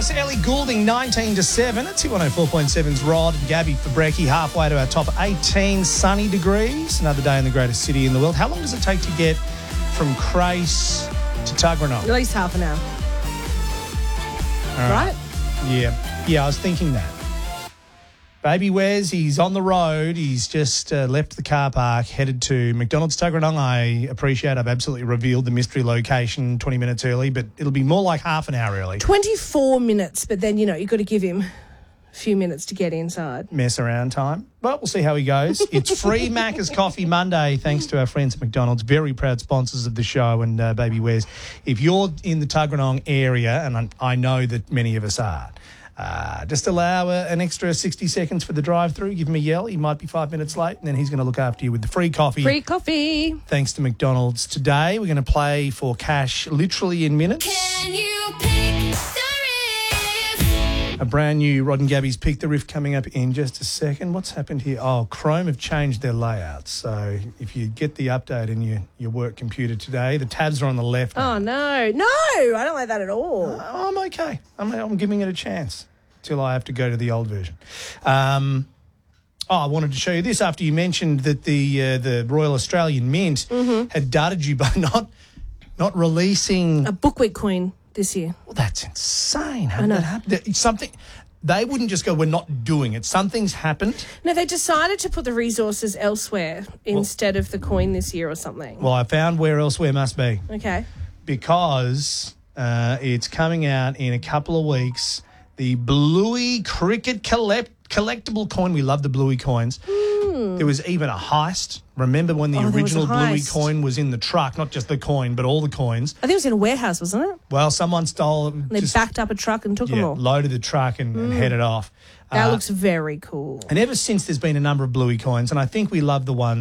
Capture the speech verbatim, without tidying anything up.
Harris, Ellie Goulding, nineteen to seven. It's one oh four point seven's Rod and Gabby for Brekkie, halfway to our top eighteen sunny degrees. Another day in the greatest city in the world. How long does it take to get from Crace to Tuggeranong? At least half an hour. All right? Yeah. Yeah, I was thinking that. Baby Wes, he's on the road. He's just uh, left the car park, headed to McDonald's Tuggeranong. I appreciate I've absolutely revealed the mystery location twenty minutes early, but it'll be more like half an hour early. twenty-four minutes, but then, you know, you've got to give him a few minutes to get inside. Mess around time. But we'll see how he goes. It's free Macca's Coffee Monday, thanks to our friends at McDonald's, very proud sponsors of the show. And uh, Baby Wes, if you're in the Tuggeranong area, and I, I know that many of us are, Uh, just allow uh, an extra sixty seconds for the drive-through. Give him a yell. He might be five minutes late, and then he's going to look after you with the free coffee. Free coffee. Thanks to McDonald's. Today, we're going to play for cash literally in minutes. Can you pick the riff? A brand new Rod and Gabby's Pick the Riff coming up in just a second. What's happened here? Oh, Chrome have changed their layout. So if you get the update in your, your work computer today, the tabs are on the left. Oh, no. No, I don't like that at all. Oh, I'm okay. I'm, I'm giving it a chance till I have to go to the old version. Um, oh, I wanted to show you this after you mentioned that the uh, the Royal Australian Mint Mm-hmm. had dutted you by not not releasing. A Bookweek coin this year. Well, that's insane. How I did know. that happen? It's something. They wouldn't just go, we're not doing it. Something's happened. No, they decided to put the resources elsewhere instead of the coin this year or something. Well, I found where elsewhere must be. Okay. Because uh, it's coming out in a couple of weeks. The Bluey Cricket collect- collectible coin. We love the Bluey coins. Mm. There was even a heist. Remember when the Oh, there was a original Bluey heist. coin was in the truck, not just the coin, but all the coins. I think it was in a warehouse, wasn't it? Well, someone stole it. And they just, backed up a truck and took them yeah, all. loaded the truck and, and headed off. That Uh, looks very cool. And ever since, there's been a number of Bluey coins, and I think we love the one